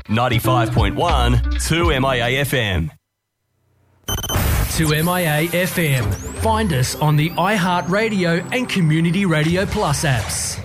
95.1 2MIA FM. 2MIA FM. Find us on the iHeartRadio and Community Radio Plus apps.